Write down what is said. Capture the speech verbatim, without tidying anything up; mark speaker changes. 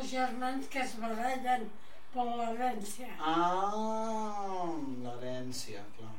Speaker 1: germans que es barallen per l'herència.
Speaker 2: Ah, l'herència, clar.